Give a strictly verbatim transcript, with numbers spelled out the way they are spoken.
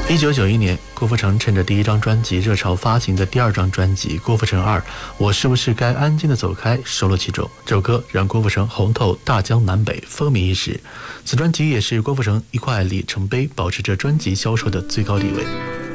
一九九一年，郭富城趁着第一张专辑热潮发行的第二张专辑《郭富城二》，我是不是该安静的走开收录其中。这首歌让郭富城红透大江南北，风靡一时。此专辑也是郭富城一块里程碑，保持着专辑销售的最高地位。